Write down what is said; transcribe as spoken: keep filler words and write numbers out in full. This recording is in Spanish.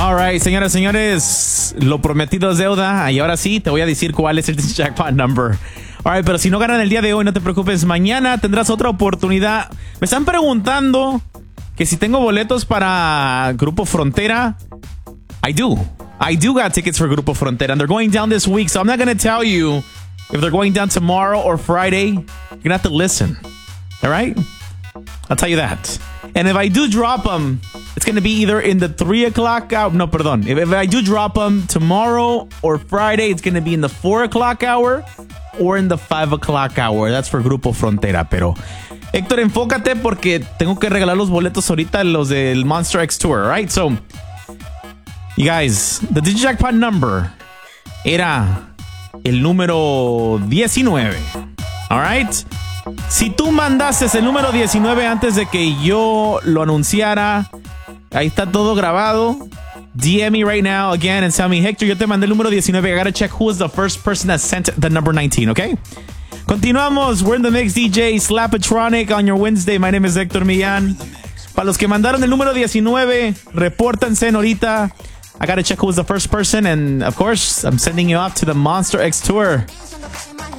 All right, señoras y señores, lo prometido es deuda. Y ahora sí, te voy a decir cuál es el jackpot number. All right, pero si no ganan el día de hoy, no te preocupes. Mañana tendrás otra oportunidad. Me están preguntando que si tengo boletos para Grupo Frontera. I do. I do got tickets for Grupo Frontera, and they're going down this week. So I'm not going to tell you if they're going down tomorrow or Friday. You're going to have to listen. All right? I'll tell you that. And if I do drop them, it's going to be either in the three o'clock hour. No, perdón. If, if I do drop them tomorrow or Friday, it's going to be in the four o'clock hour or in the five o'clock hour. That's for Grupo Frontera. Pero, Héctor, enfócate porque tengo que regalar los boletos ahorita, los del Monster X Tour. All right? So, you guys, the Digijackpot number era el número diecinueve. All right? Si tú mandaste el número diecinueve antes de que yo lo anunciara, ahí está todo grabado. D M me right now again and tell me, Hector, yo te mandé el número diecinueve. I gotta check who was the first person that sent the number nineteen, okay? Continuamos. We're in the mix, D J Slapatronic on your Wednesday. My name is Hector Millán. Para los que mandaron el número diecinueve, repórtense ahorita. I gotta check who was the first person, and of course, I'm sending you off to the Monster X Tour.